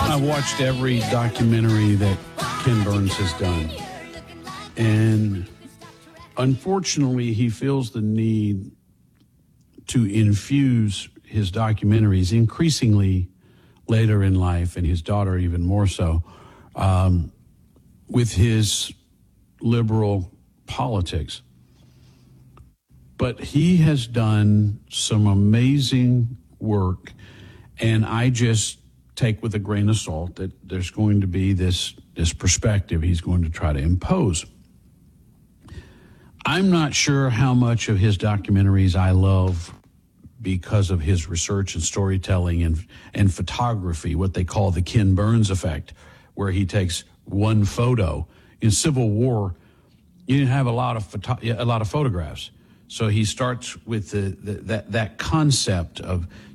I've watched every documentary that Ken Burns has done. And unfortunately, he feels the need to infuse his documentaries increasingly later in life, and his daughter even more so, with his liberal politics. But he has done some amazing work, and I just take with a grain of salt that there's going to be this perspective he's going to try to impose. I'm not sure how much of his documentaries I love because of his research and storytelling and photography, what they call the Ken Burns effect, where he takes one photo. In Civil War, you didn't have a lot of photographs. So he starts with that concept of